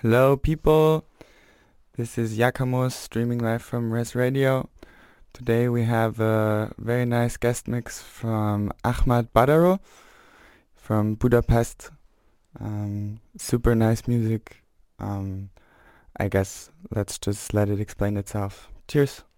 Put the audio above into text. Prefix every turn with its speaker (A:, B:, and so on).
A: Hello, people. This is Yakamos streaming live from Res Radio. Today we have a very nice guest mix from Ahmad Badaro from Budapest. Super nice music. I guess let's just let it explain itself. Cheers.